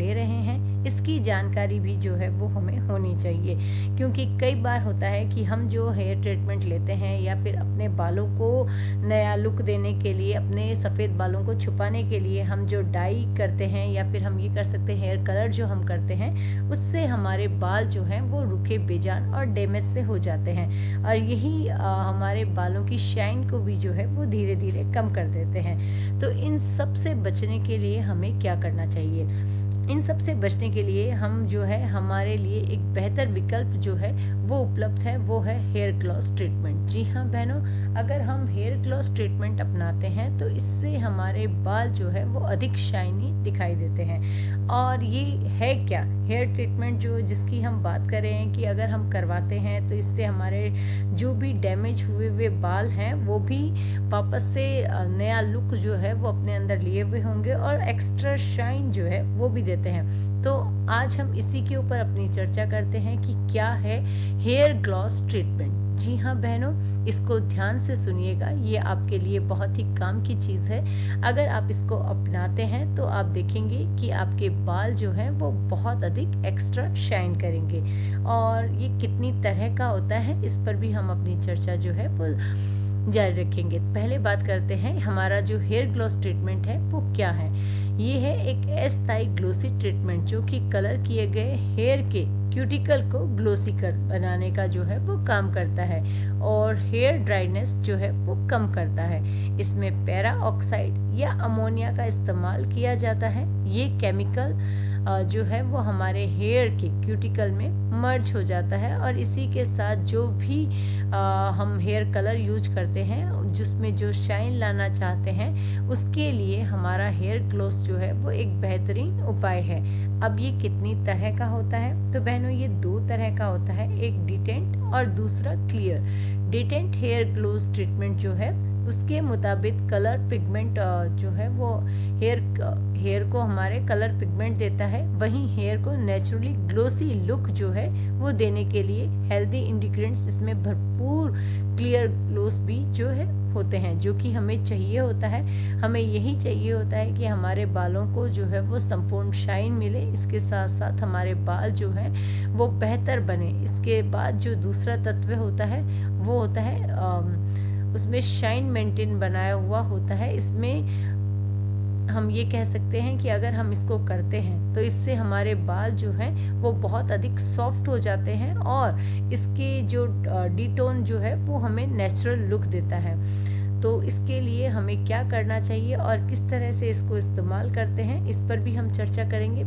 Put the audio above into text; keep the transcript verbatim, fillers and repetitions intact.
ले रहे हैं, इसकी जानकारी भी जो है वो हमें होनी चाहिए। क्योंकि कई बार होता है कि हम जो हेयर ट्रीटमेंट लेते हैं या फिर अपने बालों को नया लुक देने के लिए, अपने सफ़ेद बालों को छुपाने के लिए हम जो डाई करते हैं या फिर हम ये कर सकते हैं हेयर कलर जो हम करते हैं, उससे हमारे बाल जो हैं वो रुखे बेजान और डैमेज से हो जाते हैं और यही आ, हमारे बालों की शाइन को भी जो है वो धीरे धीरे कम कर देते हैं। तो इन सब से बचने के लिए हमें क्या करना चाहिए? इन सब से बचने के लिए हम जो है हमारे लिए एक बेहतर विकल्प जो है वो उपलब्ध है, वो है हेयर ग्लॉस ट्रीटमेंट। जी हाँ बहनों, अगर हम हेयर ग्लॉस ट्रीटमेंट अपनाते हैं तो इससे हमारे बाल जो है वो अधिक शाइनी दिखाई देते हैं। और ये है क्या हेयर ट्रीटमेंट जो जिसकी हम बात कर रहे हैं कि अगर हम करवाते हैं तो इससे हमारे जो भी डैमेज हुए हुए बाल हैं वो भी वापस से नया लुक जो है वो अपने अंदर लिए हुए होंगे और एक्स्ट्रा शाइन जो है वो भी देते हैं। तो आज हम इसी के ऊपर अपनी चर्चा करते हैं कि क्या है हेयर ग्लॉस ट्रीटमेंट। जी हाँ बहनों, इसको ध्यान से सुनिएगा, ये आपके लिए बहुत ही काम की चीज़ है। अगर आप इसको अपनाते हैं तो आप देखेंगे कि आपके बाल जो हैं वो बहुत अधिक एक्स्ट्रा शाइन करेंगे। और ये कितनी तरह का होता है इस पर भी हम अपनी चर्चा जो है वो जारी रखेंगे। पहले बात करते हैं हमारा जो हेयर ग्लॉस ट्रीटमेंट है वो क्या है। ये है एक अस्थायी ग्लोसी ट्रीटमेंट जो कि कलर किए गए हेयर के क्यूटिकल को ग्लोसी कर बनाने का जो है वो काम करता है और हेयर ड्राइनेस जो है वो कम करता है। इसमें पैरा ऑक्साइड या अमोनिया का इस्तेमाल किया जाता है। ये केमिकल जो है वो हमारे हेयर के क्यूटिकल में मर्ज हो जाता है और इसी के साथ जो भी आ, हम हेयर कलर यूज करते हैं जिसमें जो शाइन लाना चाहते हैं उसके लिए हमारा हेयर ग्लॉस जो है वो एक बेहतरीन उपाय है। अब ये कितनी तरह का होता है? तो बहनों ये दो तरह का होता है, एक डिटेंट और दूसरा क्लियर। डिटेंट हेयर ग्लॉस ट्रीटमेंट जो है उसके मुताबिक कलर पिगमेंट जो है वो हेयर हेयर को हमारे कलर पिगमेंट देता है, वहीं हेयर को नेचुरली ग्लोसी लुक जो है वो देने के लिए हेल्दी इंग्रेडिएंट्स इसमें भरपूर क्लियर ग्लोस भी जो है होते हैं जो कि हमें चाहिए होता है। हमें यही चाहिए होता है कि हमारे बालों को जो है वो संपूर्ण शाइन मिले, इसके साथ साथ हमारे बाल जो हैं वो बेहतर बने। इसके बाद जो दूसरा तत्व होता है वो होता है आ, उसमें शाइन मेंटेन बनाया हुआ होता है। इसमें हम ये कह सकते हैं कि अगर हम इसको करते हैं तो इससे हमारे बाल जो हैं वो बहुत अधिक सॉफ्ट हो जाते हैं और इसके जो डीटोन जो है वो हमें नेचुरल लुक देता है। तो इसके लिए हमें क्या करना चाहिए और किस तरह से इसको इस्तेमाल करते हैं इस पर भी हम चर्चा करेंगे।